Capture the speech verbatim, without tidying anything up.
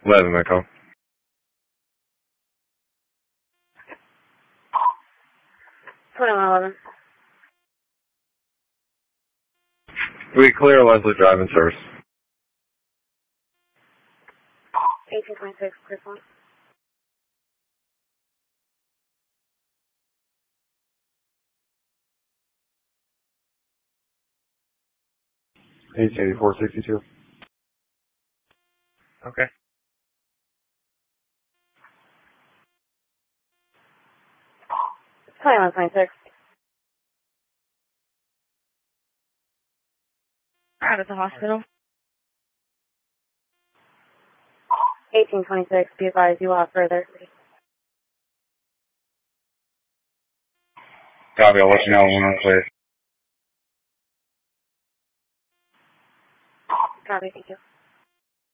eleven, my call. twenty-one eleven. We clear Leslie Drive in service. eighteen twenty-six, clear phone. eighteen eighty-four sixty-two. Okay. twenty-one twenty-six. Out of the hospital. eighteen twenty-six, be advised you will have further. Copy, I'll let you know when I'm clear. Copy, thank you.